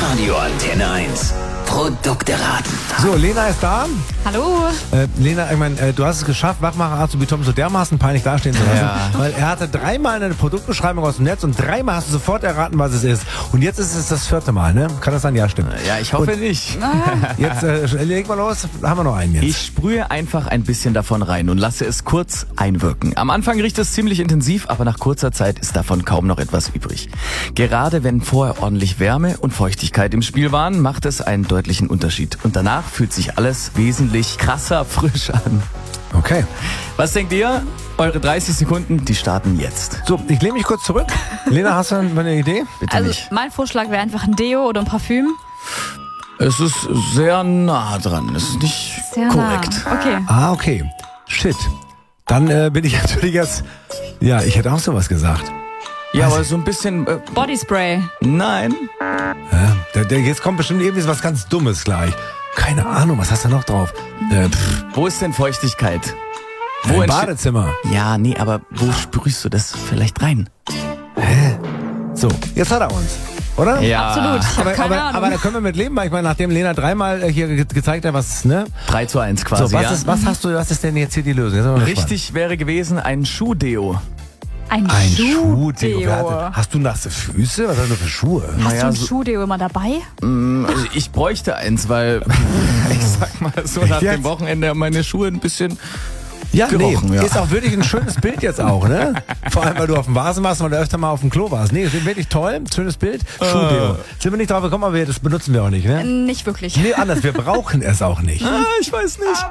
Radio Antenne 1. Produkte raten. So, Lena ist da. Hallo. Lena, ich meine, du hast es geschafft, Wachmacher Azubi Tom so dermaßen peinlich dastehen zu lassen. Ja. Weil er hatte dreimal eine Produktbeschreibung aus dem Netz und dreimal hast du sofort erraten, was es ist. Und jetzt ist es das vierte Mal, ne? Kann das sein? Ja, stimmt. Ja, ich hoffe nicht. Jetzt leg mal los. Haben wir noch einen jetzt. Ich sprühe einfach ein bisschen davon rein und lasse es kurz einwirken. Am Anfang riecht es ziemlich intensiv, aber nach kurzer Zeit ist davon kaum noch etwas übrig. Gerade wenn vorher ordentlich Wärme und Feuchtigkeit im Spiel waren, macht es einen deutlichen Unterschied. Und danach fühlt sich alles wesentlich krasser frisch an. Okay. Was denkt ihr? Eure 30 Sekunden, die starten jetzt. So, ich lehne mich kurz zurück. Lena, hast du eine Idee? Bitte Also nicht. mein Vorschlag wäre einfach ein Deo oder ein Parfüm. Es ist sehr nah dran. Es ist nicht Sehr korrekt. nah. Okay. Ah, okay. Shit. Dann bin ich natürlich jetzt... Ja, ich hätte auch sowas gesagt. Ja, aber so ein bisschen... Bodyspray. nein. Jetzt kommt bestimmt irgendwie was ganz Dummes gleich. Keine Ahnung, was hast du noch drauf? Wo ist denn Feuchtigkeit? Im entsteht- Badezimmer. Ja, nee, aber wo sprühst du das vielleicht rein? So, jetzt hat er uns, oder? Ja. Absolut. Ich habe keine Ahnung. Aber da können wir mit leben, weil ich meine, nachdem Lena dreimal hier gezeigt hat, was, ne? 3:1 So, quasi, was, ja. was ist denn jetzt hier die Lösung? Jetzt sind wir mal gespannt. Richtig wäre gewesen ein Schuhdeo. Ein Schuhdeo. Schuhdeo. Hast du nasse Füße? Was hast du für Schuhe? Hast Naja, du ein so- Schuhdeo immer dabei? Also ich bräuchte eins, weil ich sag mal so nach Jetzt? dem Wochenende meine Schuhe ein bisschen... Ja, Gerochen, nee, ja. ist auch wirklich ein schönes Bild jetzt auch, ne? Vor allem, weil du auf dem Vasen warst und öfter mal auf dem Klo warst. Nee, ist wirklich toll, schönes Bild. Schuhdeo. Sind wir nicht drauf gekommen, aber das benutzen wir auch nicht, ne? Nicht wirklich. Nee, anders, wir brauchen es auch nicht. Ich weiß nicht.